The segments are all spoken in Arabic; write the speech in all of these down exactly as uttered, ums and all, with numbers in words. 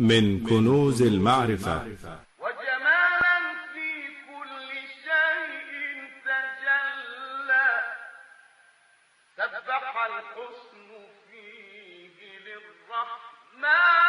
من كنوز المعرفة. وجمالا في كل شيء تجلى، سبح الحسن فيه للرحمن.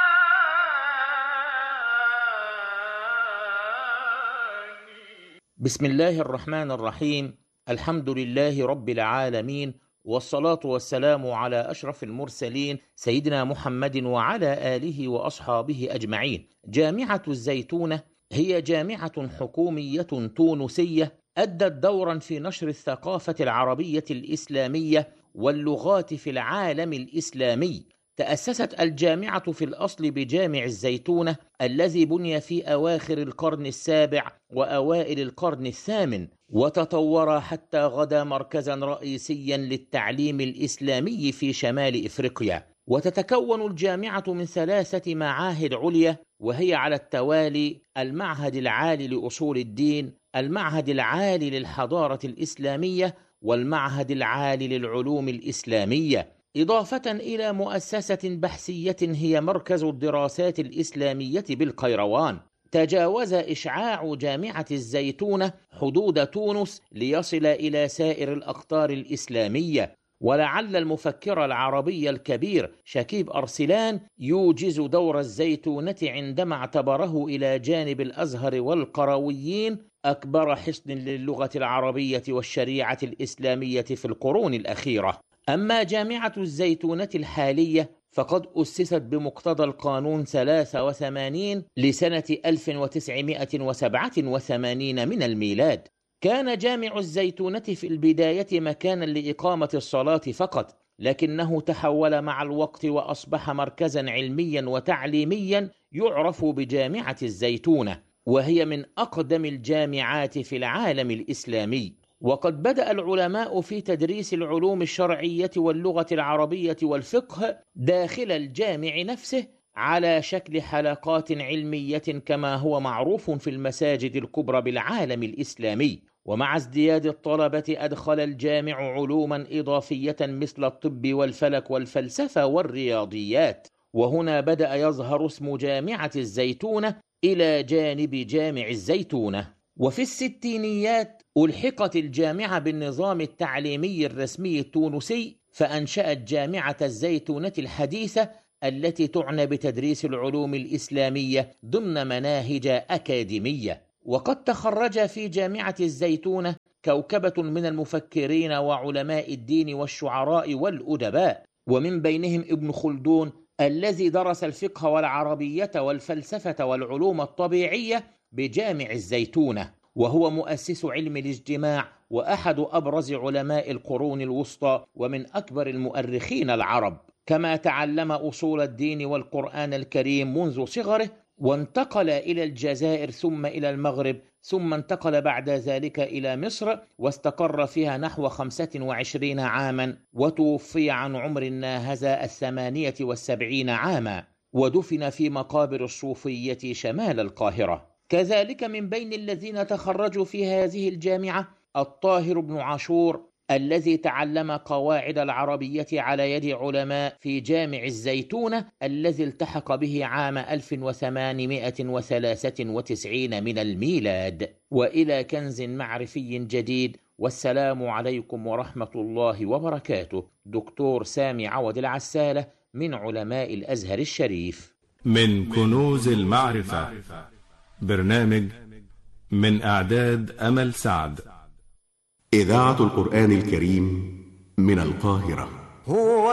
بسم الله الرحمن الرحيم. الحمد لله رب العالمين، والصلاة والسلام على أشرف المرسلين سيدنا محمد وعلى آله وأصحابه أجمعين. جامعة الزيتونة هي جامعة حكومية تونسية أدت دورا في نشر الثقافة العربية الإسلامية واللغات في العالم الإسلامي. تأسست الجامعة في الأصل بجامع الزيتونة الذي بني في أواخر القرن السابع وأوائل القرن الثامن، وتطور حتى غدا مركزا رئيسيا للتعليم الإسلامي في شمال إفريقيا. وتتكون الجامعة من ثلاثة معاهد عليا، وهي على التوالي المعهد العالي لأصول الدين، المعهد العالي للحضارة الإسلامية، والمعهد العالي للعلوم الإسلامية، إضافة إلى مؤسسة بحثية هي مركز الدراسات الإسلامية بالقيروان. تجاوز إشعاع جامعة الزيتونة حدود تونس ليصل إلى سائر الأقطار الإسلامية، ولعل المفكر العربي الكبير شكيب أرسلان يوجز دور الزيتونة عندما اعتبره إلى جانب الأزهر والقرويين أكبر حصن للغة العربية والشريعة الإسلامية في القرون الأخيرة. أما جامعة الزيتونة الحالية فقد أسست بمقتضى القانون ثلاثة وثمانين لسنة ألف وتسعمائة وسبعة وثمانين من الميلاد. كان جامع الزيتونة في البداية مكانا لإقامة الصلاة فقط، لكنه تحول مع الوقت وأصبح مركزا علميا وتعليميا يعرف بجامعة الزيتونة، وهي من أقدم الجامعات في العالم الإسلامي. وقد بدأ العلماء في تدريس العلوم الشرعية واللغة العربية والفقه داخل الجامع نفسه على شكل حلقات علمية كما هو معروف في المساجد الكبرى بالعالم الإسلامي. ومع ازدياد الطلبة أدخل الجامع علوما إضافية مثل الطب والفلك والفلسفة والرياضيات، وهنا بدأ يظهر اسم جامعة الزيتونة إلى جانب جامع الزيتونة. وفي الستينيات ألحقت الجامعة بالنظام التعليمي الرسمي التونسي، فأنشأت جامعة الزيتونة الحديثة التي تعنى بتدريس العلوم الإسلامية ضمن مناهج أكاديمية. وقد تخرج في جامعة الزيتونة كوكبة من المفكرين وعلماء الدين والشعراء والأدباء، ومن بينهم ابن خلدون الذي درس الفقه والعربية والفلسفة والعلوم الطبيعية بجامع الزيتونة، وهو مؤسس علم الاجتماع وأحد أبرز علماء القرون الوسطى ومن أكبر المؤرخين العرب. كما تعلم أصول الدين والقرآن الكريم منذ صغره، وانتقل إلى الجزائر ثم إلى المغرب، ثم انتقل بعد ذلك إلى مصر واستقر فيها نحو خمسة وعشرين عاما، وتوفي عن عمر ناهز الثمانية والسبعين عاما، ودفن في مقابر الصوفية شمال القاهرة. كذلك من بين الذين تخرجوا في هذه الجامعة الطاهر بن عاشور الذي تعلم قواعد العربية على يد علماء في جامع الزيتونة الذي التحق به عام ألف وثمانمائة وثلاثة وتسعين من الميلاد. وإلى كنز معرفي جديد، والسلام عليكم ورحمة الله وبركاته. دكتور سامي عوض العسالة من علماء الأزهر الشريف. من كنوز المعرفة، برنامج من إعداد أمل سعد. إذاعة القرآن الكريم من القاهرة. هو